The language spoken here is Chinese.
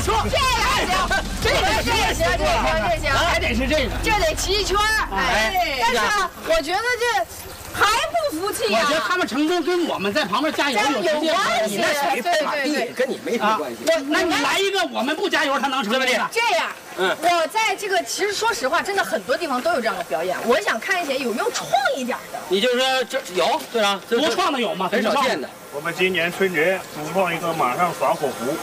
错， 这也行，这行， 还得是这个， 这得齐全。哎，但是我觉得这还不服气呀。 我觉得他们成功跟我们在旁边加油有直接关系。 那谁拍马屁跟你没什么关系。 那你来一个，我们不加油，他能成功的。 这样，我在这个其实说实话，真的很多地方都有这样的表演，我想看一些有没有创意点的。 你就说这有对啊， 多创的有吗？ 很少见的。 我们今年春节主创一个马上耍火狐，